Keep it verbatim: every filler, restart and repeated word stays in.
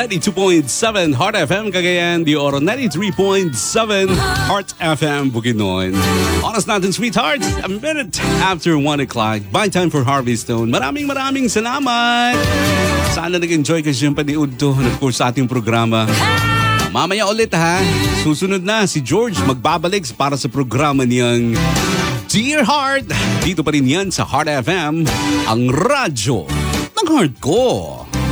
ninety-two point seven Heart F M Cagayan de Oro, ninety-three point seven Heart F M Bukidnon. Oras natin, sweethearts, a minute after one o'clock. By time for Harvey Stone. Maraming maraming salamat. Sana nag-enjoy ka siyang paniud to, and of course, sa ating programa. Mamaya ulit ha. Susunod na si George magbabalik para sa programa niyang Dear Heart. Dito pa rin yan sa Heart F M, ang radyo ng heart ko.